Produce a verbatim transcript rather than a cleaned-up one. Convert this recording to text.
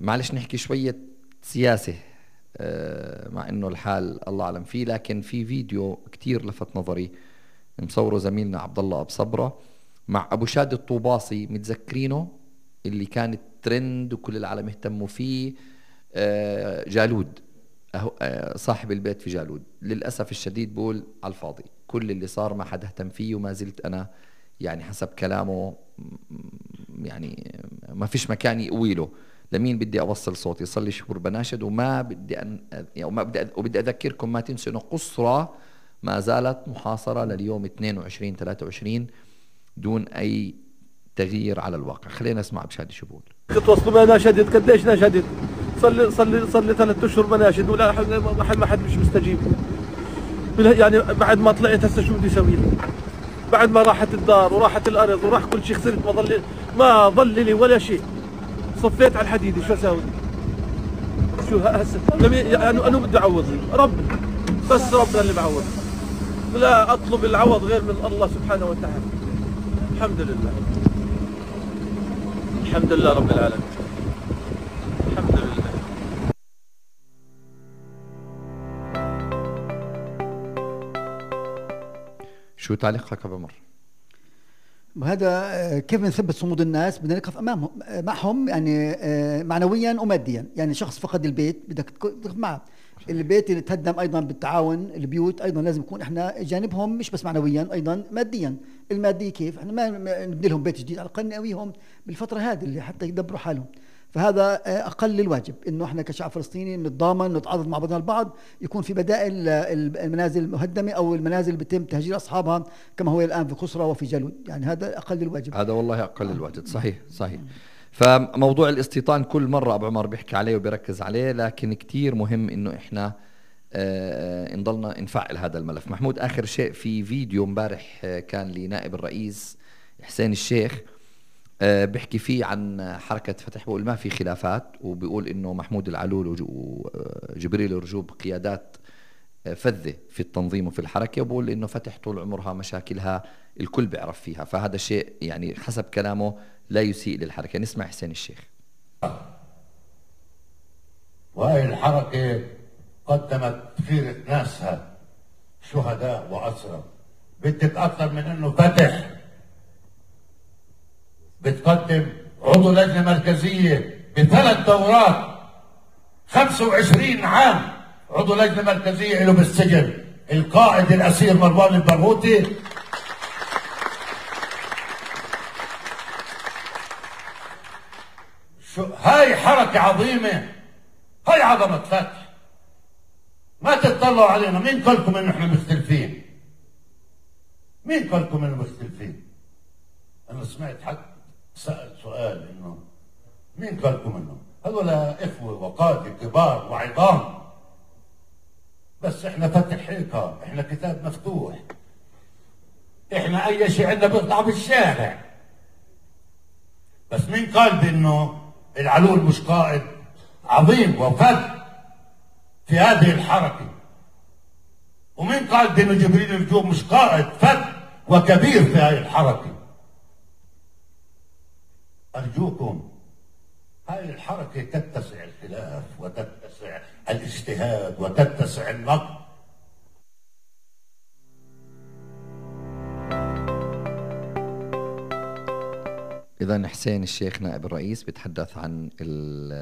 معلش نحكي شوية سياسة، مع انه الحال الله اعلم فيه، لكن في فيديو كتير لفت نظري مصوره زميلنا عبد الله ابو صبرة مع ابو شاد الطوباصي، متذكرينه؟ اللي كان ترند وكل العالم يهتموا فيه. جالود، صاحب البيت في جالود، للأسف الشديد بقول على الفاضي، كل اللي صار ما حدا اهتم فيه، وما زلت أنا يعني حسب كلامه يعني ما فيش مكان يقوي له. لمين بدي أوصل صوتي؟ صار لي شهور بناشد وما بدي أن يعني وما بدي أ... وبدي أذكركم ما تنسوا إنه قصرى ما زالت محاصرة لليوم اثنين وعشرين ثلاثة وعشرين دون أي تغيير على الواقع. خلينا نسمع بشادي شو بقول. تواصلوا معنا ناشدت، قديش ناشدت؟ صار لي صار لي صار لي ثلاث اشهر بناشد ولا ما حد مش مستجيب. يعني بعد ما طلعت هسه شو بدي اسوي لي؟ بعد ما راحت الدار وراحت الارض وراح كل شيء، خسرت، ما ضل ما ضل لي ولا شيء. صفيت على الحديد، شو اسوي؟ شو هسه يعني انا بدي اعوض ربنا، بس ربنا اللي بعوض، لا اطلب العوض غير من الله سبحانه وتعالى. الحمد لله، الحمد لله رب العالمين، الحمد لله. شو تعليقك ابو عمر؟ وهذا كيف نثبت صمود الناس؟ بدنا نقف امامهم معهم يعني معنويا وماديا. يعني شخص فقد البيت بدك تقف معه، البيت اللي تهدم ايضا بالتعاون، البيوت ايضا لازم نكون احنا جانبهم، مش بس معنويا ايضا ماديا. المادي كيف؟ احنا ما نبني لهم بيت جديد، على الاقل نقويهم بالفتره هذه اللي حتى يدبروا حالهم. فهذا اقل الواجب، انه احنا كشعب فلسطيني نتضامن، نتعاضد مع بعضنا البعض، يكون في بدائل المنازل المهدمه او المنازل اللي بيتم تهجير اصحابها كما هو الان في قصرى وفي جالود. يعني هذا اقل الواجب، هذا والله اقل الواجب. صحيح صحيح. فموضوع الاستيطان كل مره ابو عمر بيحكي عليه وبيركز عليه، لكن كتير مهم انه احنا آه نضلنا نفعل هذا الملف. محمود، اخر شيء في فيديو امبارح كان لنائب الرئيس حسين الشيخ أه بيحكي فيه عن حركة فتح، بقول ما في خلافات، وبيقول إنه محمود العلول وجبريل الرجوب قيادات فذة في التنظيم وفي الحركة، وبقول إنه فتح طول عمرها مشاكلها الكل بيعرف فيها، فهذا شيء يعني حسب كلامه لا يسيء للحركة. نسمع حسين الشيخ. وهي الحركة قدمت خيرة ناسها شهداء وأسرى، بدك أكثر من إنه فتح بتقدم عضو لجنة مركزية بثلاث دورات، خمسة وعشرين عام عضو لجنة مركزية له بالسجن، القائد الأسير مروان البرغوثي. شو هاي حركة عظيمة، هاي عظمة فتح. ما تتطلعوا علينا، مين قالكم انه احنا مختلفين؟ مين قالكم انه مختلفين؟ انا سمعت حد سأل سؤال انه مين قالكم انه هذول اخوه وقاده كبار وعظام، بس احنا فتح هيك، احنا كتاب مفتوح، احنا اي شيء عندنا بيطلع بالشارع. بس مين قال بانه العلول مش قائد عظيم وفذ في هذه الحركه؟ ومين قال بانه جبريل الرجوب مش قائد فذ وكبير في هذه الحركه؟ أرجوكم، هاي الحركة تتسع الخلاف وتتسع الاجتهاد وتتسع النقد. إذن حسين الشيخ نائب الرئيس بيتحدث عن ال